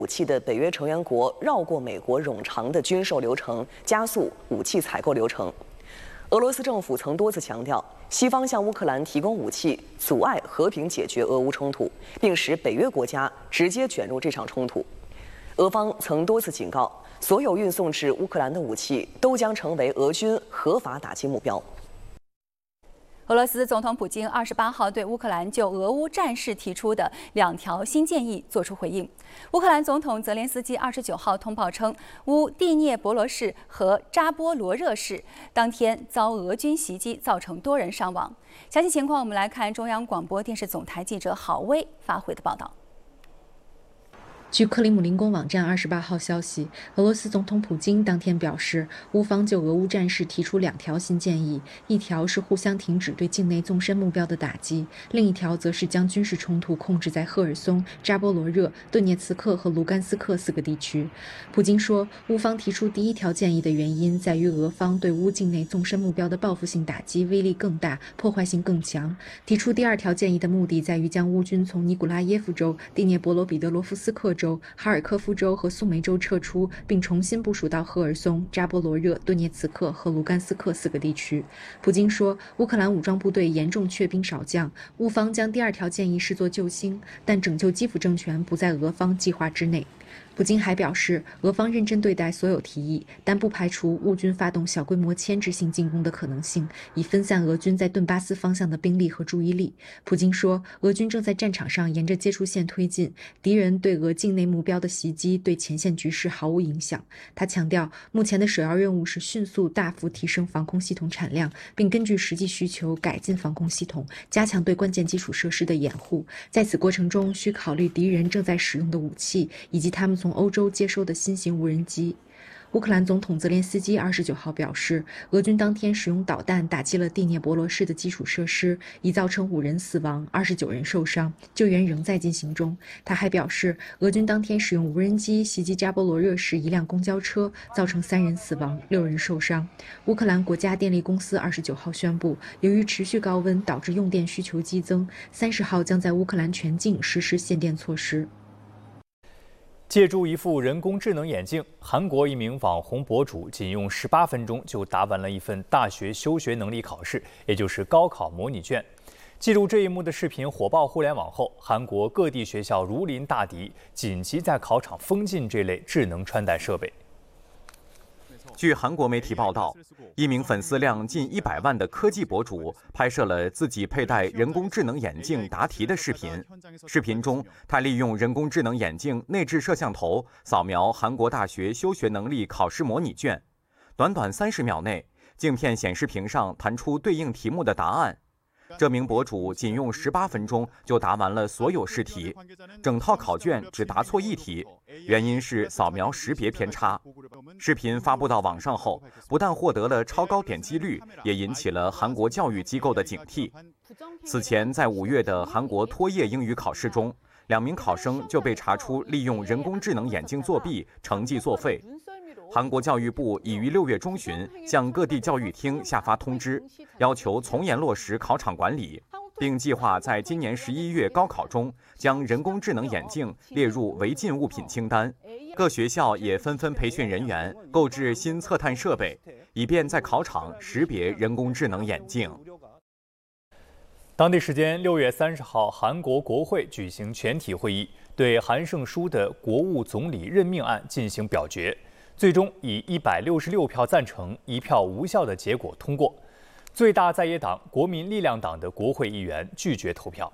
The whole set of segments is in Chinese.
武器的北约成员国绕过美国冗长的军售流程，加速武器采购流程。俄罗斯政府曾多次强调，西方向乌克兰提供武器，阻碍和平解决俄乌冲突，并使北约国家直接卷入这场冲突。俄方曾多次警告，所有运送至乌克兰的武器都将成为俄军合法打击目标。 俄罗斯总统普京28号对乌克兰就俄乌战事提出的2条新建议作出回应。乌克兰总统泽连斯基29号通报称，乌第聂伯罗市和扎波罗热市当天遭俄军袭击，造成多人伤亡。详细情况，我们来看中央广播电视总台记者郝薇发回的报道。 据克里姆林宫网站28号消息，俄罗斯总统普京当天表示，乌方就俄乌战事提出2条新建议，一条是互相停止对境内纵深目标的打击，另一条则是将军事冲突控制在赫尔松、扎波罗热、顿涅茨克和卢甘斯克4个地区。普京说，乌方提出第1条建议的原因在于俄方对乌境内纵深目标的报复性打击威力更大，破坏性更强。提出第2条建议的目的在于将乌军从尼古拉耶夫州、第聂伯罗彼得罗夫斯克州、哈尔科夫州和苏梅州撤出，并重新部署到赫尔松、扎波罗热、顿涅茨克和卢甘斯克4个地区。普京说，乌克兰武装部队严重缺兵少将，乌方将第2条建议视作救星，但拯救基辅政权不在俄方计划之内。 普京还表示，俄方认真对待所有提议，但不排除乌军发动小规模牵制性进攻的可能性，以分散俄军在顿巴斯方向的兵力和注意力。普京说，俄军正在战场上沿着接触线推进，敌人对俄境内目标的袭击对前线局势毫无影响。他强调，目前的首要任务是迅速大幅提升防空系统产量，并根据实际需求改进防空系统，加强对关键基础设施的掩护。在此过程中，需考虑敌人正在使用的武器，以及他们从欧洲接收的新型无人机。乌克兰总统泽连斯基29号表示，俄军当天使用导弹打击了第聂伯罗市的基础设施，已造成5人死亡，29人受伤，救援仍在进行中。他还表示，俄军当天使用无人机袭击扎波罗热市一辆公交车，造成3人死亡，6人受伤。乌克兰国家电力公司29号宣布，由于持续高温导致用电需求激增，30号将在乌克兰全境实施限电措施。 借助一副人工智能眼镜，韩国一名网红博主仅用18分钟就答完了一份大学修学能力考试，也就是高考模拟卷。记录这一幕的视频火爆互联网后，韩国各地学校如临大敌，紧急在考场封禁这类智能穿戴设备。 据韩国媒体报道，一名粉丝量近100万的科技博主拍摄了自己佩戴人工智能眼镜答题的视频。视频中，他利用人工智能眼镜内置摄像头扫描韩国大学修学能力考试模拟卷，短短30秒内，镜片显示屏上弹出对应题目的答案。 这名博主仅用18分钟就答完了所有试题，整套考卷只答错1题，原因是扫描识别偏差。视频发布到网上后，不但获得了超高点击率，也引起了韩国教育机构的警惕。此前，在5月的韩国托业英语考试中，2名考生就被查出利用人工智能眼镜作弊，成绩作废。 韩国教育部已于6月中旬向各地教育厅下发通知，要求从严落实考场管理，并计划在今年11月高考中将人工智能眼镜列入违禁物品清单。各学校也纷纷培训人员购置新测探设备，以便在考场识别人工智能眼镜。 当地时间6月30号，韩国国会举行全体会议，对韩胜书的国务总理任命案进行表决。 最終以166票贊成、1票無效的結果通過。最大在野黨國民力量黨的國會議員拒絕投票。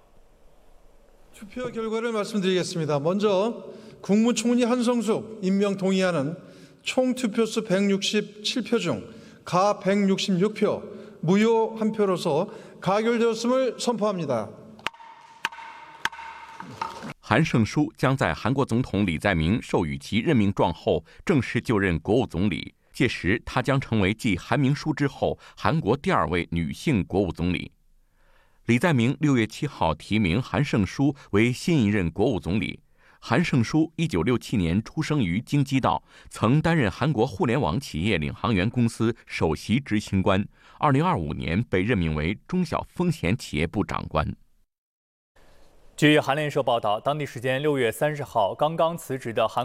투표 결과를 말씀드리겠습니다. 먼저 국무총리 한성숙 임명 동의안은 총 투표수 167표 중 가 166표, 무효 1표로서 가결되었음을 선포합니다. 韩胜书将在韩国总统李在明授予其任命状后正式就任国务总理，届时她将成为继韩明书之后韩国第2位女性国务总理。李在明6月7号提名韩胜书为新一任国务总理。韩胜书1967年出生于京畿道，曾担任韩国互联网企业领航员公司首席执行官。2025年被任命为中小风险企业部长官。 据韩联社报道，当地时间6月30号，刚刚辞职的韩